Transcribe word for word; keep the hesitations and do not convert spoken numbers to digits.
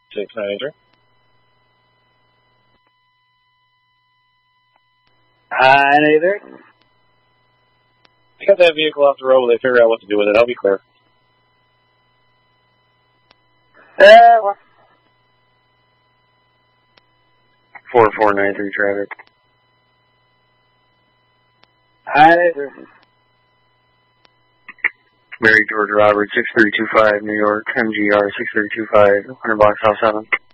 six nine eight three. Hi, there. Got that vehicle off the road while they figure out what to do with it. I'll be clear. Uh, what? four four nine three traffic. Hi, there. Mary George Robert, six three two five, New York, M G R six three two five, one hundred block South seven.